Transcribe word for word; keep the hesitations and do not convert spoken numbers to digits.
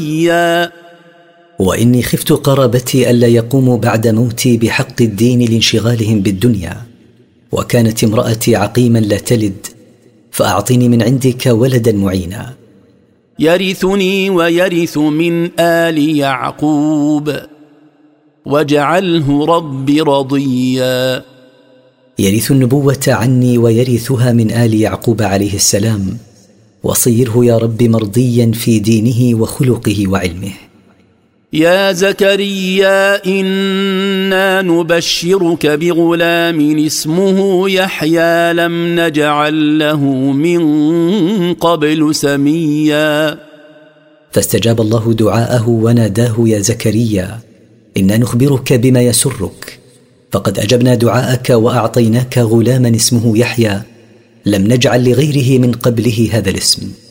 رضيا. وإني خفت قرابتي ألا يقوموا بعد موتي بحق الدين لانشغالهم بالدنيا، وكانت امرأتي عقيما لا تلد، فأعطني من عندك ولدا معينا يرثني ويرث من آل يعقوب واجعله رب رضيا. يرث النبوة عني ويرثها من آل يعقوب عليه السلام، وصيره يا رب مرضيا في دينه وخلقه وعلمه. يا زكريا إنا نبشرك بغلام اسمه يحيى لم نجعل له من قبل سميا. فاستجاب الله دعاءه وناداه يا زكريا إنا نخبرك بما يسرك، فقد أجبنا دعاءك وأعطيناك غلاما اسمه يحيى لم نجعل لغيره من قبله هذا الاسم.